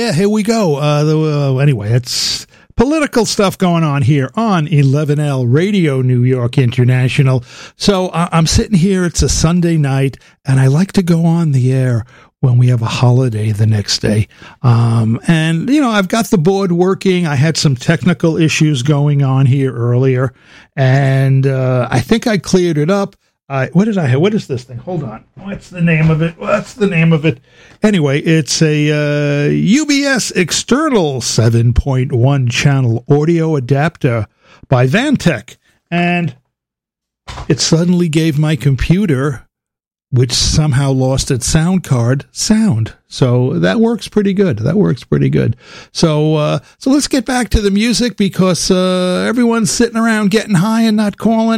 yeah, here we go. Anyway, it's political stuff going on here on 11L Radio New York International. So I'm sitting here. It's a Sunday night, and I like to go on the air when we have a holiday the next day. And, you know, I've got the board working. I had some technical issues going on here earlier, and I think I cleared it up. What did I have? What is this thing? Hold on. What's the name of it? Anyway, it's a UBS external 7.1 channel audio adapter by Vantech. And it suddenly gave my computer, which somehow lost its sound card, sound. So that works pretty good. So let's get back to the music, because everyone's sitting around getting high and not calling.